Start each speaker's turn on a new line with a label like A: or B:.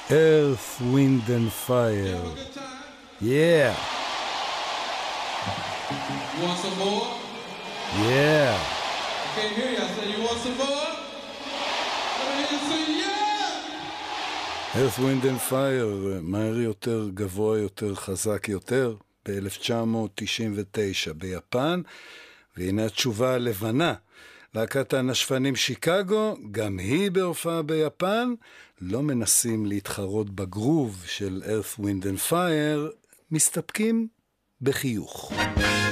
A: Earth, Wind and Fire. Yeah.
B: You want some more?
A: Yeah.
B: I can't hear you. I said, you want some more? Let me hear you say, yeah!
A: Earth, Wind and Fire, מהר יותר, גבוה יותר, חזק יותר, ב-1999 ביפן, והנה התשובה הלבנה. להקת הנשפנים שיקגו, גם היא בהופעה ביפן, לא מנסים להתחרות בגרוב של Earth, Wind and Fire, מסתפקים בחיוך.